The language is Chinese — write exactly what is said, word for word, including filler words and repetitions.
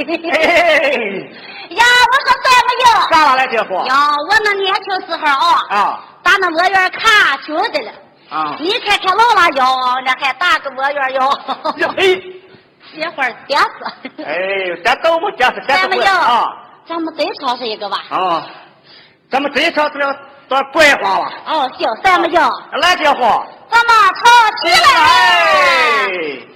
呀，我说三没有。 干啥来这货？ 呀，我那年轻时候啊， 啊， 打那我院看球的了。 啊， 你看看老辣椒，那还打个我院哟。 嘿， 写会儿点子。 哎，这都不这是这三没有啊。 咱们再抄上一个吧。 啊，咱们这抄这个多白话了。 哦，行，三没有。 来这货， 咱们抄起来。 哎